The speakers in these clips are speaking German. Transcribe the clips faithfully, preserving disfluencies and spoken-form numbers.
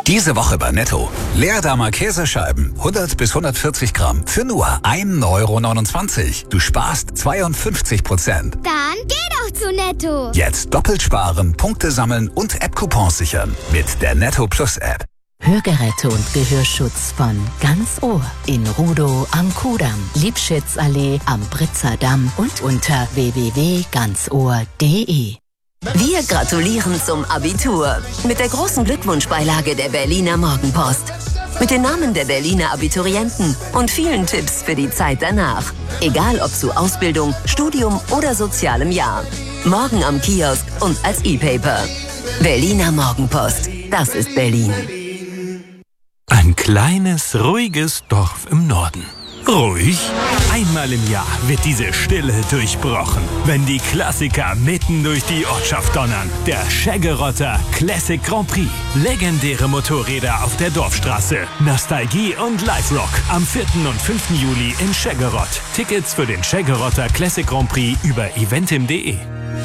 Diese Woche bei Netto. Leerdammer Käsescheiben, hundert bis hundertvierzig Gramm für nur ein Euro neunundzwanzig. Du sparst zweiundfünfzig Prozent. Dann geh doch zu Netto. Jetzt doppelt sparen, Punkte sammeln und App-Coupons sichern mit der Netto Plus App. Hörgeräte und Gehörschutz von Ganz Ohr in Rudow am Kudamm, Liebschitzallee am Britzer Damm und unter w w w punkt ganz ohr punkt d e. Wir gratulieren zum Abitur mit der großen Glückwunschbeilage der Berliner Morgenpost. Mit den Namen der Berliner Abiturienten und vielen Tipps für die Zeit danach. Egal ob zu Ausbildung, Studium oder sozialem Jahr. Morgen am Kiosk und als E-Paper. Berliner Morgenpost. Das ist Berlin. Ein kleines, ruhiges Dorf im Norden. Ruhig? Einmal im Jahr wird diese Stille durchbrochen, wenn die Klassiker mitten durch die Ortschaft donnern. Der Scheggerotter Classic Grand Prix. Legendäre Motorräder auf der Dorfstraße. Nostalgie und Live-Rock. Am vierten und fünften Juli in Scheggerott. Tickets für den Scheggerotter Classic Grand Prix über eventim punkt de.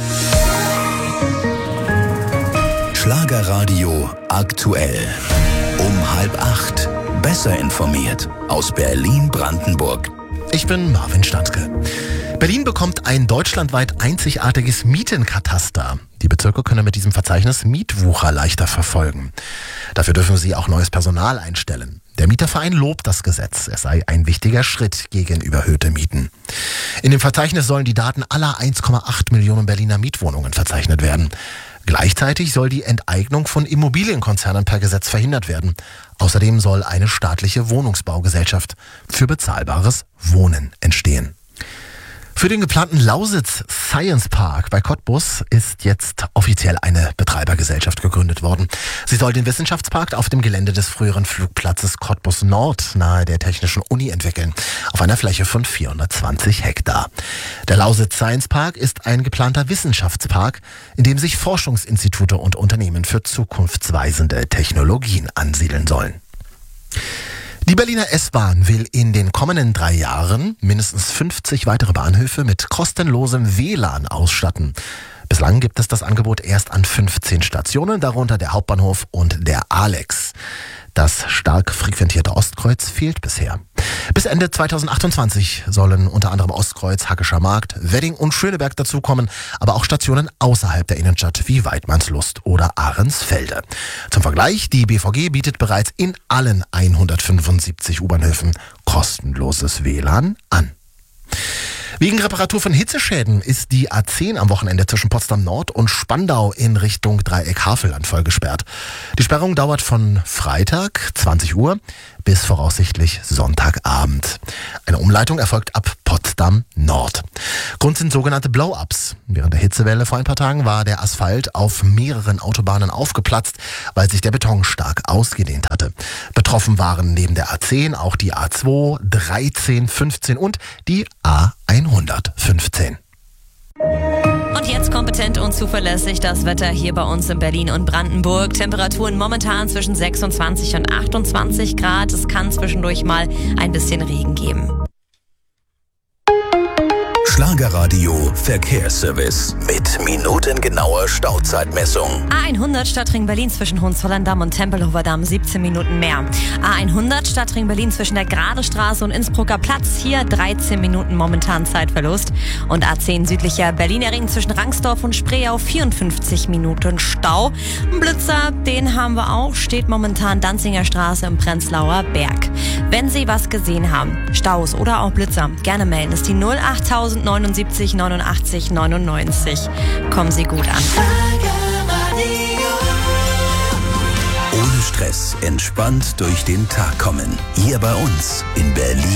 Schlagerradio aktuell. Um halb acht. Besser informiert aus Berlin-Brandenburg. Ich bin Marvin Stantke. Berlin bekommt ein deutschlandweit einzigartiges Mietenkataster. Die Bezirke können mit diesem Verzeichnis Mietwucher leichter verfolgen. Dafür dürfen sie auch neues Personal einstellen. Der Mieterverein lobt das Gesetz. Es sei ein wichtiger Schritt gegen überhöhte Mieten. In dem Verzeichnis sollen die Daten aller eins Komma acht Millionen Berliner Mietwohnungen verzeichnet werden. Gleichzeitig soll die Enteignung von Immobilienkonzernen per Gesetz verhindert werden. Außerdem soll eine staatliche Wohnungsbaugesellschaft für bezahlbares Wohnen entstehen. Für den geplanten Lausitz Science Park bei Cottbus ist jetzt offiziell eine Betreibergesellschaft gegründet worden. Sie soll den Wissenschaftspark auf dem Gelände des früheren Flugplatzes Cottbus Nord nahe der Technischen Uni entwickeln, auf einer Fläche von vierhundertzwanzig Hektar. Der Lausitz Science Park ist ein geplanter Wissenschaftspark, in dem sich Forschungsinstitute und Unternehmen für zukunftsweisende Technologien ansiedeln sollen. Die Berliner S-Bahn will in den kommenden drei Jahren mindestens fünfzig weitere Bahnhöfe mit kostenlosem W L A N ausstatten. Bislang gibt es das Angebot erst an fünfzehn Stationen, darunter der Hauptbahnhof und der Alex. Das stark frequentierte Ostkreuz fehlt bisher. Bis Ende zweitausendachtundzwanzig sollen unter anderem Ostkreuz, Hackescher Markt, Wedding und Schöneberg dazukommen, aber auch Stationen außerhalb der Innenstadt wie Waidmannslust oder Ahrensfelde. Zum Vergleich, die B V G bietet bereits in allen hundertfünfundsiebzig U-Bahnhöfen kostenloses W L A N an. Wegen Reparatur von Hitzeschäden ist die A zehn am Wochenende zwischen Potsdam Nord und Spandau in Richtung Dreieck-Havelland voll gesperrt. Die Sperrung dauert von Freitag zwanzig Uhr bis voraussichtlich Sonntagabend. Eine Umleitung erfolgt ab Potsdam Nord. Grund sind sogenannte Blow-ups. Während der Hitzewelle vor ein paar Tagen war der Asphalt auf mehreren Autobahnen aufgeplatzt, weil sich der Beton stark ausgedehnt hatte. Betroffen waren neben der A zehn auch die A zwei, dreizehn, fünfzehn und die A hundertfünfzehn. Und jetzt kompetent und zuverlässig das Wetter hier bei uns in Berlin und Brandenburg. Temperaturen momentan zwischen sechsundzwanzig und achtundzwanzig Grad. Es kann zwischendurch mal ein bisschen Regen geben. Schlagerradio Verkehrsservice mit minutengenauer Stauzeitmessung. A hundert Stadtring Berlin zwischen Hohenzollern-Damm und Tempelhofer Damm siebzehn Minuten mehr. A hundert Stadtring Berlin zwischen der Gradestraße und Innsbrucker Platz, hier dreizehn Minuten momentan Zeitverlust. Und A zehn südlicher Berliner Ring zwischen Rangsdorf und Spreeau vierundfünfzig Minuten Stau. Ein Blitzer, den haben wir auch, steht momentan Danziger Straße im Prenzlauer Berg. Wenn Sie was gesehen haben, Staus oder auch Blitzer, gerne melden. Ist die null acht neunundsiebzig neunundachtzig neunundneunzig. Kommen Sie gut an. Ohne Stress, entspannt durch den Tag kommen. Hier bei uns in Berlin.